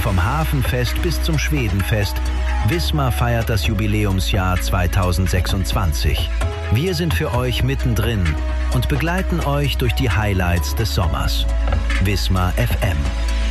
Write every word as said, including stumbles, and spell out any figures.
Vom Hafenfest bis zum Schwedenfest, Wismar feiert das Jubiläumsjahr zweitausendsechsundzwanzig. Wir sind für euch mittendrin und begleiten euch durch die Highlights des Sommers. Wismar F M.